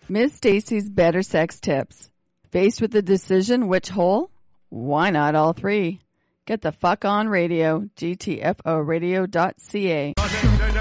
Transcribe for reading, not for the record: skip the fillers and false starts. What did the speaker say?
Miss Stacy's Better Sex Tips. Faced with the decision which hole? Why not all three? Get the fuck on radio, gtforadio.ca.